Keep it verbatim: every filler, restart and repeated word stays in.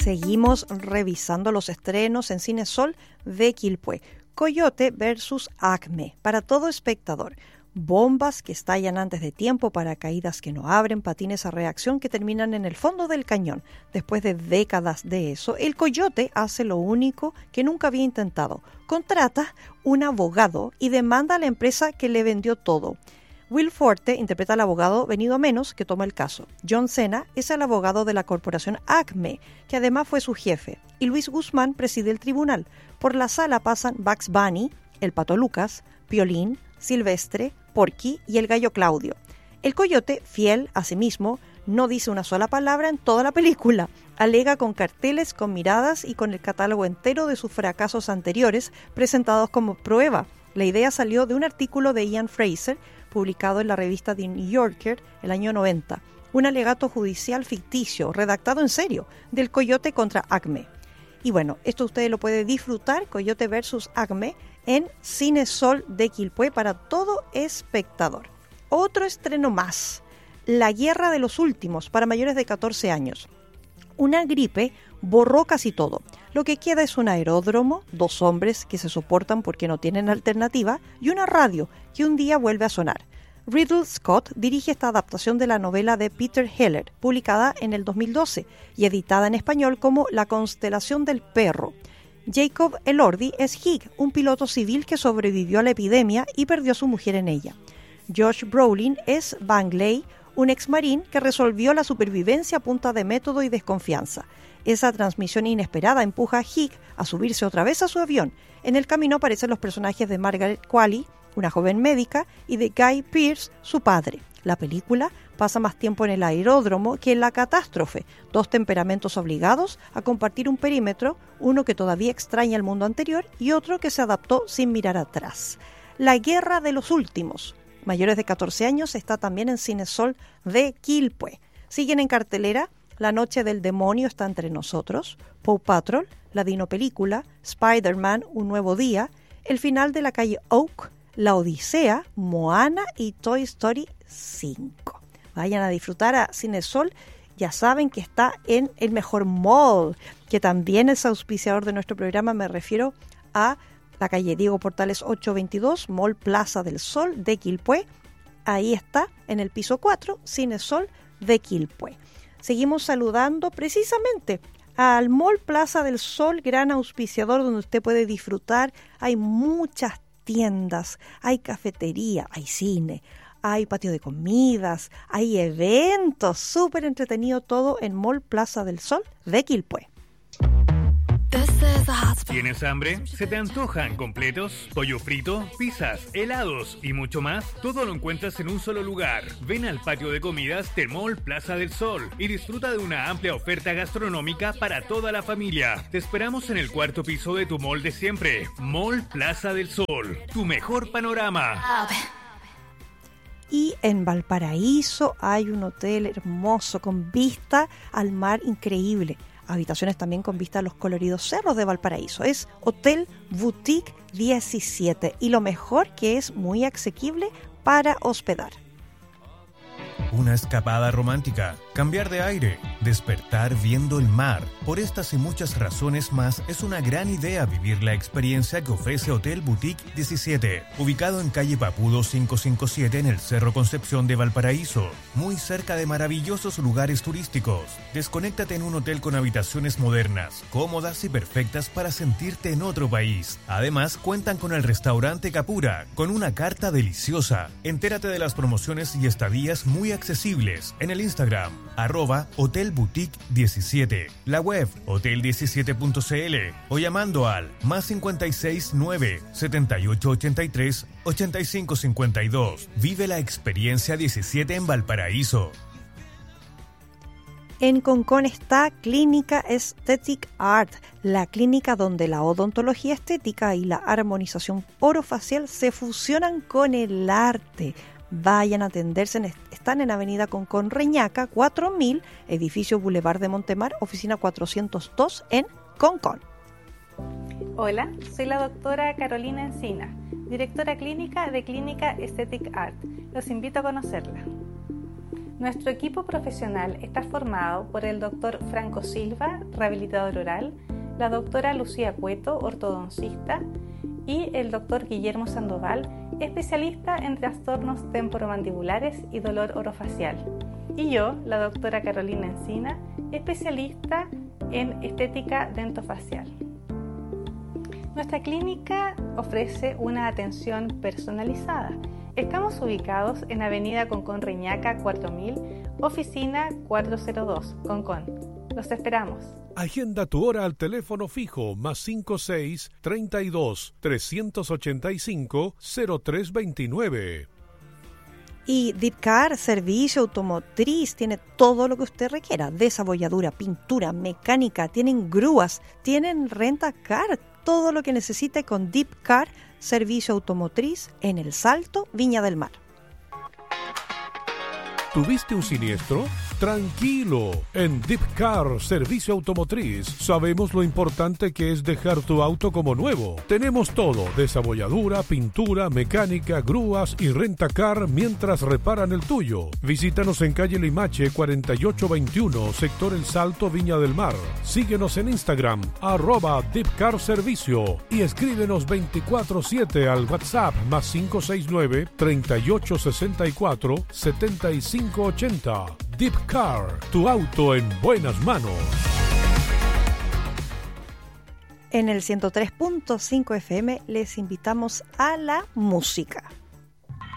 Seguimos revisando los estrenos en Cine Sol de Quilpué. Coyote versus Acme, para todo espectador. Bombas que estallan antes de tiempo, paracaídas que no abren, patines a reacción que terminan en el fondo del cañón. Después de décadas de eso, el Coyote hace lo único que nunca había intentado. Contrata un abogado y demanda a la empresa que le vendió todo. Will Forte interpreta al abogado venido a menos que toma el caso. John Cena es el abogado de la corporación Acme, que además fue su jefe. Y Luis Guzmán preside el tribunal. Por la sala pasan Bugs Bunny, el Pato Lucas, Piolín, Silvestre, Porky y el Gallo Claudio. El Coyote, fiel a sí mismo, no dice una sola palabra en toda la película. Alega con carteles, con miradas y con el catálogo entero de sus fracasos anteriores presentados como prueba. La idea salió de un artículo de Ian Fraser publicado en la revista The New Yorker el año noventa. Un alegato judicial ficticio, redactado en serio, del Coyote contra Acme. Y bueno, esto ustedes lo pueden disfrutar, Coyote versus Acme, en Cine Sol de Quilpué para todo espectador. Otro estreno más, La Guerra de los Últimos, para mayores de catorce años. Una gripe borró casi todo. Lo que queda es un aeródromo, dos hombres que se soportan porque no tienen alternativa y una radio que un día vuelve a sonar. Ridley Scott dirige esta adaptación de la novela de Peter Heller, publicada en el dos mil doce y editada en español como La Constelación del Perro. Jacob Elordi es Hig, un piloto civil que sobrevivió a la epidemia y perdió a su mujer en ella. Josh Brolin es Bangley, un exmarín que resolvió la supervivencia a punta de método y desconfianza. Esa transmisión inesperada empuja a Hig a subirse otra vez a su avión. En el camino aparecen los personajes de Margaret Qualley, una joven médica, y de Guy Pearce, su padre. La película pasa más tiempo en el aeródromo que en la catástrofe. Dos temperamentos obligados a compartir un perímetro, uno que todavía extraña el mundo anterior y otro que se adaptó sin mirar atrás. La Guerra de los Últimos, mayores de catorce años, está también en Cine Sol de Quilpué. Siguen en cartelera La Noche del Demonio está entre nosotros, Paw Patrol, La Dino Película, Spider-Man, Un Nuevo Día, El Final de la Calle Oak, La Odisea, Moana y Toy Story cinco. Vayan a disfrutar a Cine Sol. Ya saben que está en el mejor mall, que también es auspiciador de nuestro programa. Me refiero a la calle Diego Portales ochocientos veintidós, Mall Plaza del Sol de Quilpué. Ahí está, en el piso cuatro, Cine Sol de Quilpué. Seguimos saludando precisamente al Mall Plaza del Sol, gran auspiciador donde usted puede disfrutar. Hay muchas tiendas, hay cafetería, hay cine, hay patio de comidas, hay eventos, súper entretenido todo en Mall Plaza del Sol de Quilpué. ¿Tienes hambre? ¿Se te antojan completos? ¿Pollo frito? ¿Pizzas? ¿Helados? Y mucho más. Todo lo encuentras en un solo lugar. Ven al patio de comidas del Mall Plaza del Sol y disfruta de una amplia oferta gastronómica para toda la familia. Te esperamos en el cuarto piso de tu mall de siempre. Mall Plaza del Sol. Tu mejor panorama. Y en Valparaíso hay un hotel hermoso con vista al mar increíble. Habitaciones también con vista a los coloridos cerros de Valparaíso. Es Hotel Boutique diecisiete y lo mejor que es muy asequible para hospedar. Una escapada romántica, cambiar de aire, despertar viendo el mar. Por estas y muchas razones más, es una gran idea vivir la experiencia que ofrece Hotel Boutique diecisiete, ubicado en calle Papudo quinientos cincuenta y siete en el Cerro Concepción de Valparaíso, muy cerca de maravillosos lugares turísticos. Desconéctate en un hotel con habitaciones modernas, cómodas y perfectas para sentirte en otro país. Además, cuentan con el restaurante Capura, con una carta deliciosa. Entérate de las promociones y estadías muy accesibles en el Instagram, arroba Hotel Boutique diecisiete, la web hotel diecisiete punto c l o llamando al más cincuenta y seis nueve, setenta y ocho ochenta y tres, ochenta y cinco cincuenta y dos. Vive la experiencia diecisiete en Valparaíso. En Concón está Clínica Aesthetic Art, la clínica donde la odontología estética y la armonización orofacial se fusionan con el arte. Vayan a atenderse, en, están en Avenida Concón Reñaca, cuatro mil, edificio Boulevard de Montemar, oficina cuatrocientos dos en Concón. Hola, soy la doctora Carolina Encina, directora clínica de Clínica Aesthetic Art. Los invito a conocerla. Nuestro equipo profesional está formado por el doctor Franco Silva, rehabilitador oral, la doctora Lucía Cueto, ortodoncista, y el doctor Guillermo Sandoval, especialista en trastornos temporomandibulares y dolor orofacial. Y yo, la doctora Carolina Encina, especialista en estética dentofacial. Nuestra clínica ofrece una atención personalizada. Estamos ubicados en Avenida Concón Reñaca cuatro mil, oficina cuatrocientos dos, Concón. Los esperamos. Agenda tu hora al teléfono fijo más cinco seis, treinta y dos, trescientos ochenta y cinco, cero tres veintinueve. Y Dipcar, servicio automotriz, tiene todo lo que usted requiera. Desabolladura, pintura, mecánica, tienen grúas, tienen renta-car, todo lo que necesite con Dipcar, servicio automotriz en El Salto, Viña del Mar. ¿Tuviste un siniestro? Tranquilo, en Dipcar Servicio Automotriz sabemos lo importante que es dejar tu auto como nuevo. Tenemos todo, desabolladura, pintura, mecánica, grúas y rentacar mientras reparan el tuyo. Visítanos en calle Limache cuarenta y ocho veintiuno, sector El Salto, Viña del Mar. Síguenos en Instagram, arroba Dipcar Servicio, y escríbenos veinticuatro siete al WhatsApp más cinco seis nueve, treinta y ocho sesenta y cuatro, setenta y cinco ochenta. Dipcar, tu auto en buenas manos. En el ciento tres punto cinco F M les invitamos a la música.